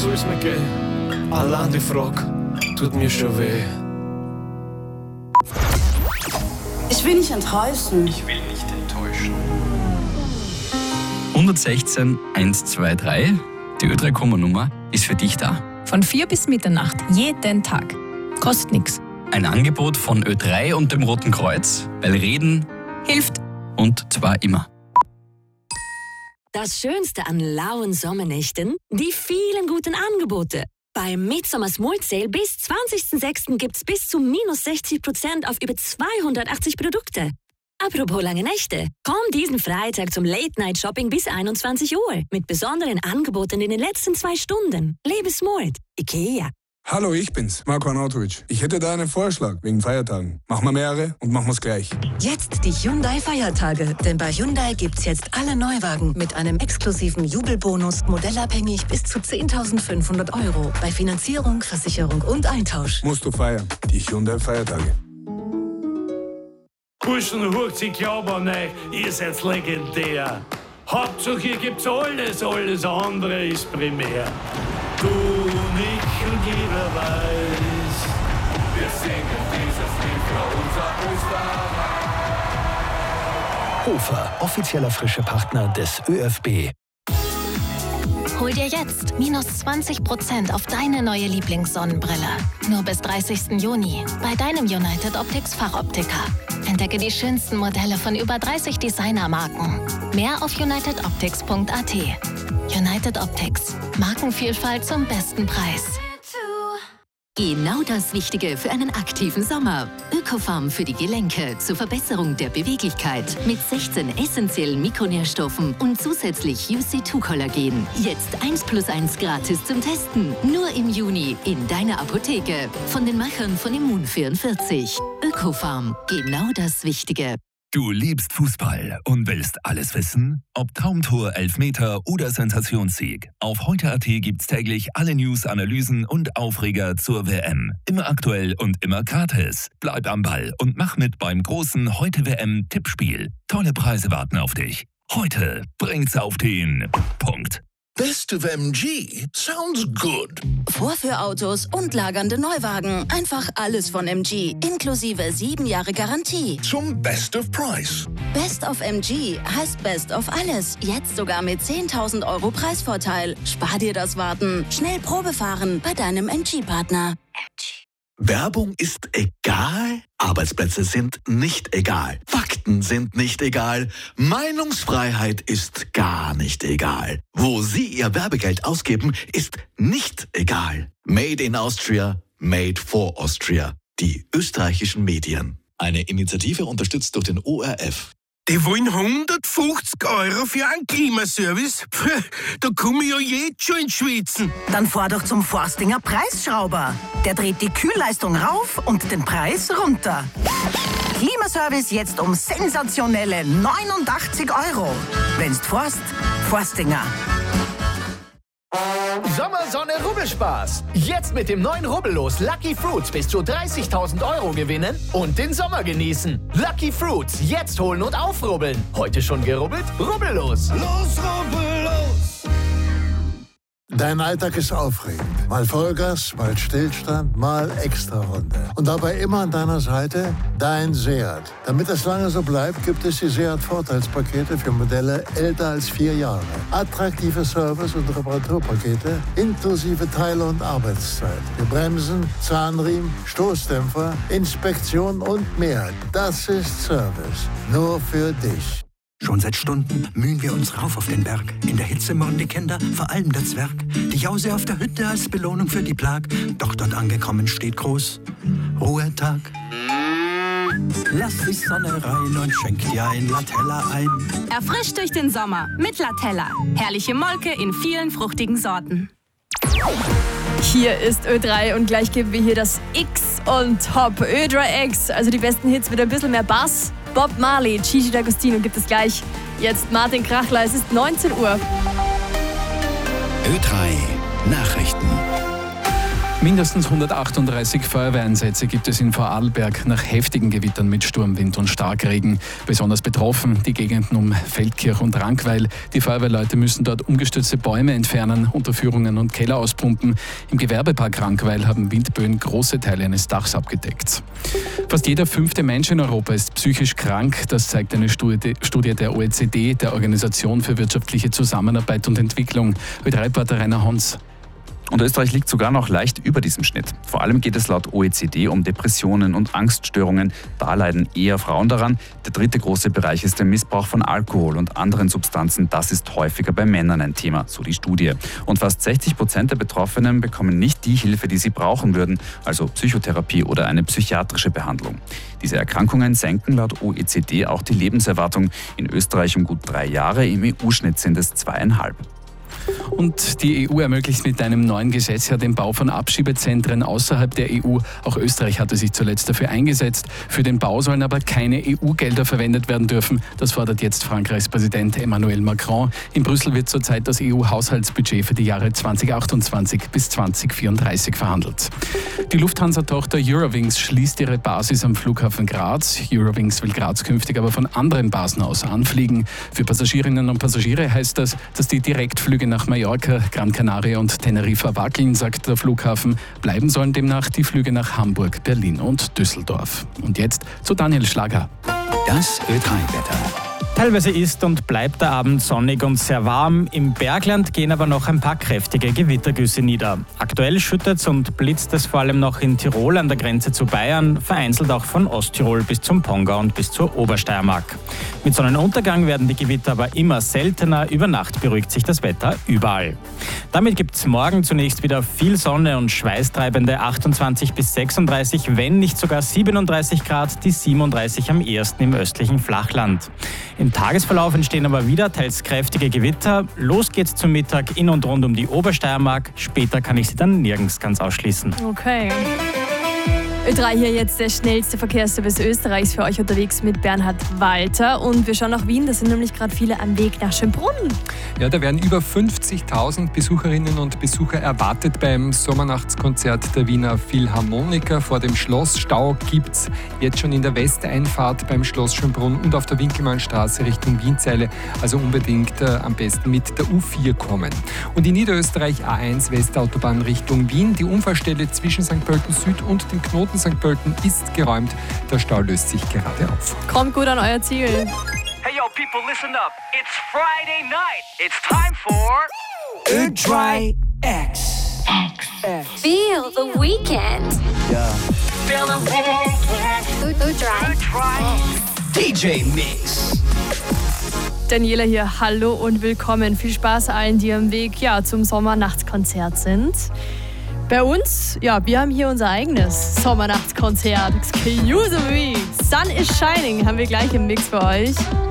soll's mir gehen? Allein die Frage tut mir schon weh. Ich will nicht enttäuschen. Ich will nicht enttäuschen. 116 123, die Ö3-Nummer ist für dich da. Von 4 bis Mitternacht, jeden Tag. Kostet nichts. Ein Angebot von Ö3 und dem Roten Kreuz, weil Reden Hilft. und zwar immer. Das Schönste an lauen Sommernächten? Die vielen guten Angebote. Beim Midsummer Small Sale bis 20.06. gibt's bis zu minus 60% auf über 280 Produkte. Apropos lange Nächte. Komm diesen Freitag zum Late-Night-Shopping bis 21 Uhr mit besonderen Angeboten in den letzten 2 Stunden. Lebe smart. IKEA. Hallo, ich bin's, Marko Arnautovic. Ich hätte da einen Vorschlag wegen Feiertagen. Machen wir mehrere und machen wir's gleich. Jetzt die Hyundai-Feiertage. Denn bei Hyundai gibt's jetzt alle Neuwagen mit einem exklusiven Jubelbonus, modellabhängig bis zu 10.500 €. Bei Finanzierung, Versicherung und Eintausch. Musst du feiern. Die Hyundai-Feiertage. Burschen, Hurz, ich glaube an euch, ihr seid legendär. Hauptsache, hier gibt's alles andere ist primär. Du und ich und jeder weiß, wir singen dieses Lied für unser Österreich. Hofer, offizieller Frischepartner des ÖFB. Hol dir jetzt minus 20% auf deine neue Lieblingssonnenbrille. Nur bis 30. Juni bei deinem United Optics Fachoptiker. Entdecke die schönsten Modelle von über 30 Designermarken. Mehr auf unitedoptics.at. United Optics. Markenvielfalt zum besten Preis. Genau das Wichtige für einen aktiven Sommer. Ökofarm für die Gelenke zur Verbesserung der Beweglichkeit mit 16 essentiellen Mikronährstoffen und zusätzlich UC2-Kollagen. Jetzt 1+1 gratis zum Testen. Nur im Juni in deiner Apotheke. Von den Machern von Immun44. Ökofarm. Genau das Wichtige. Du liebst Fußball und willst alles wissen? Ob Traumtor, Elfmeter oder Sensationssieg. Auf heute.at gibt's täglich alle News, Analysen und Aufreger zur WM. Immer aktuell und immer gratis. Bleib am Ball und mach mit beim großen Heute-WM-Tippspiel. Tolle Preise warten auf dich. Heute bringt's auf den Punkt. Best of MG sounds good. Vorführautos und lagernde Neuwagen. Einfach alles von MG. Inklusive 7 Jahre Garantie. Zum Best of Price. Best of MG heißt Best of alles. Jetzt sogar mit 10.000 € Preisvorteil. Spar dir das Warten. Schnell Probe fahren bei deinem MG-Partner. Werbung ist egal, Arbeitsplätze sind nicht egal, Fakten sind nicht egal, Meinungsfreiheit ist gar nicht egal. Wo Sie Ihr Werbegeld ausgeben, ist nicht egal. Made in Austria, made for Austria. Die österreichischen Medien. Eine Initiative unterstützt durch den ORF. Die wollen 150 € für einen Klimaservice? Da komme ich ja jetzt schon ins Schwitzen. Dann fahr doch zum Forstinger Preisschrauber. Der dreht die Kühlleistung rauf und den Preis runter. Klimaservice jetzt um sensationelle 89 €. Wenn's forst, Forstinger. Sommersonne Rubbelspaß. Jetzt mit dem neuen Rubbellos Lucky Fruits bis zu 30.000 € gewinnen und den Sommer genießen. Lucky Fruits, jetzt holen und aufrubbeln. Heute schon gerubbelt? Rubbellos. Los, rubbellos! Dein Alltag ist aufregend. Mal Vollgas, mal Stillstand, mal Extrarunde. Und dabei immer an deiner Seite dein Seat. Damit es lange so bleibt, gibt es die Seat-Vorteilspakete für Modelle älter als 4 Jahre. Attraktive Service- und Reparaturpakete inklusive Teile- und Arbeitszeit. Für Bremsen, Zahnriemen, Stoßdämpfer, Inspektion und mehr. Das ist Service. Nur für dich. Schon seit Stunden mühen wir uns rauf auf den Berg. In der Hitze murren die Kinder, vor allem der Zwerg. Die Jause auf der Hütte als Belohnung für die Plag. Doch dort angekommen steht groß Ruhetag. Lass die Sonne rein und schenk dir ein Latella ein. Erfrischt durch den Sommer mit Latella. Herrliche Molke in vielen fruchtigen Sorten. Hier ist Ö3 und gleich geben wir hier das X on top. Ö3 X, also die besten Hits mit ein bisschen mehr Bass. Bob Marley, Gigi D'Agostino gibt es gleich. Jetzt Martin Krachler, es ist 19 Uhr. Ö3 Nachrichten. Mindestens 138 Feuerwehreinsätze gibt es in Vorarlberg nach heftigen Gewittern mit Sturmwind und Starkregen. Besonders betroffen die Gegenden um Feldkirch und Rankweil. Die Feuerwehrleute müssen dort umgestürzte Bäume entfernen, Unterführungen und Keller auspumpen. Im Gewerbepark Rankweil haben Windböen große Teile eines Dachs abgedeckt. Fast jeder 5. Mensch in Europa ist psychisch krank. Das zeigt eine Studie der OECD, der Organisation für wirtschaftliche Zusammenarbeit und Entwicklung. Reporter Rainer Hons. Und Österreich liegt sogar noch leicht über diesem Schnitt. Vor allem geht es laut OECD um Depressionen und Angststörungen. Da leiden eher Frauen daran. Der dritte große Bereich ist der Missbrauch von Alkohol und anderen Substanzen. Das ist häufiger bei Männern ein Thema, so die Studie. Und fast 60% der Betroffenen bekommen nicht die Hilfe, die sie brauchen würden, also Psychotherapie oder eine psychiatrische Behandlung. Diese Erkrankungen senken laut OECD auch die Lebenserwartung. In Österreich um gut 3 Jahre, im EU-Schnitt sind es 2,5. Und die EU ermöglicht mit einem neuen Gesetz ja den Bau von Abschiebezentren außerhalb der EU. Auch Österreich hatte sich zuletzt dafür eingesetzt. Für den Bau sollen aber keine EU-Gelder verwendet werden dürfen. Das fordert jetzt Frankreichs Präsident Emmanuel Macron. In Brüssel wird zurzeit das EU-Haushaltsbudget für die Jahre 2028 bis 2034 verhandelt. Die Lufthansa-Tochter Eurowings schließt ihre Basis am Flughafen Graz. Eurowings will Graz künftig aber von anderen Basen aus anfliegen. Für Passagierinnen und Passagiere heißt das, dass die Direktflüge nach Mallorca, Gran Canaria und Teneriffa wackeln, sagt der Flughafen. Bleiben sollen demnach die Flüge nach Hamburg, Berlin und Düsseldorf. Und jetzt zu Daniel Schlager. Das Ö3-Wetter. Teilweise ist und bleibt der Abend sonnig und sehr warm. Im Bergland gehen aber noch ein paar kräftige Gewittergüsse nieder. Aktuell schüttet es und blitzt es vor allem noch in Tirol an der Grenze zu Bayern, vereinzelt auch von Osttirol bis zum Pongau und bis zur Obersteiermark. Mit Sonnenuntergang werden die Gewitter aber immer seltener. Über Nacht beruhigt sich das Wetter überall. Damit gibt es morgen zunächst wieder viel Sonne und schweißtreibende 28 bis 36, wenn nicht sogar 37 Grad, die 37 am ehesten im östlichen Flachland. Im Tagesverlauf entstehen aber wieder teils kräftige Gewitter. Los geht's zum Mittag in und rund um die Obersteiermark. Später kann ich sie dann nirgends ganz ausschließen. Okay. Ö3 hier jetzt der schnellste Verkehrsservice Österreichs für euch unterwegs mit Bernhard Walter. Und wir schauen nach Wien, da sind nämlich gerade viele am Weg nach Schönbrunn. Ja, da werden über 50.000 Besucherinnen und Besucher erwartet beim Sommernachtskonzert der Wiener Philharmoniker. Vor dem Schloss Stau gibt es jetzt schon in der Westeinfahrt beim Schloss Schönbrunn und auf der Winkelmannstraße Richtung Wienzeile. Also unbedingt am besten mit der U4 kommen. Und in Niederösterreich A1 Westautobahn Richtung Wien. Die Unfallstelle zwischen St. Pölten Süd und dem Knoten St. Pölten ist geräumt. Der Stau löst sich gerade auf. Kommt gut an euer Ziel. Hey yo, people, listen up. It's Friday night. It's time for Ö3 X. Feel the weekend. Yeah. Feel the weekend. Ö3 DJ Mix. Daniela hier, hallo und willkommen. Viel Spaß allen, die am Weg zum Sommernachtskonzert sind. Bei uns, wir haben hier unser eigenes Sommernachtskonzert. Excuse me. Sun is Shining haben wir gleich im Mix für euch.